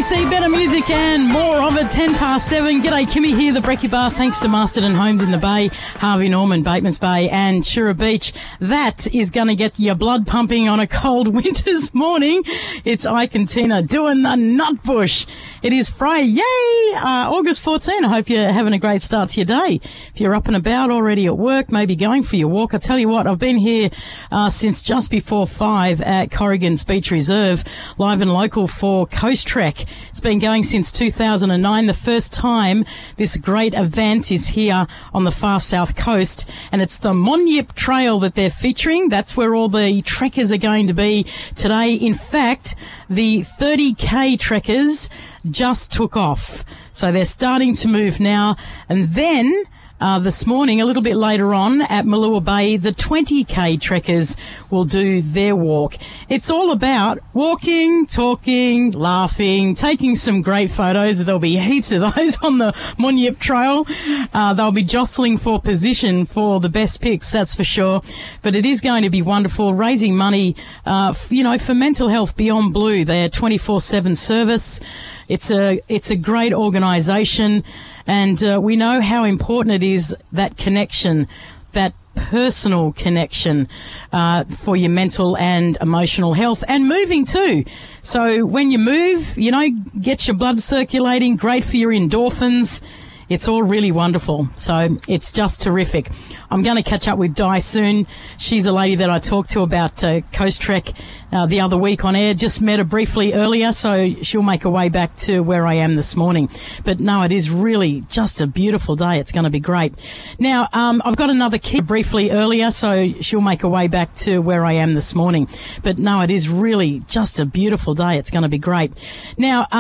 ABC, better music and more of it. 7:10. G'day, Kimmy here, the Brekkie Bar. Thanks to Masterton Homes in the Bay, Harvey Norman, Batemans Bay and Shura Beach. That is going to get your blood pumping on a cold winter's morning. It's Ike and Tina doing the nut bush. It is Friday. Yay! August 14. I hope you're having a great start to your day. If you're up and about already at work, maybe going for your walk. I tell you what, I've been here since just before 5 at Corrigan's Beach Reserve, live and local for Coast Trek. It's been going since 2009. The first time this great event is here on the far south coast, and it's the Monyip Trail that they're featuring. That's where all the trekkers are going to be today. In fact, the 30K trekkers just took off. So they're starting to move now. And then this morning, a little bit later on at Malua Bay, the 20K trekkers will do their walk. It's all about walking, talking, laughing, taking some great photos. There'll be heaps of those on the Monyip Trail. They'll be jostling for position for the best pics, that's for sure. But it is going to be wonderful, raising money, for mental health beyond blue. They're 24/7 service. It's a great organisation. And we know how important it is, that connection, that personal connection for your mental and emotional health, and moving too. So when you move, get your blood circulating, great for your endorphins. It's all really wonderful. So it's just terrific. I'm going to catch up with Di soon. She's a lady that I talked to about Coast Trek the other week on air. Just met her briefly earlier, so she'll make her way back to where I am this morning. But no, it is really just a beautiful day. It's going to be great. Now, I've got another kid briefly earlier, so she'll make her way back to where I am this morning. But no, it is really just a beautiful day. It's going to be great. Now,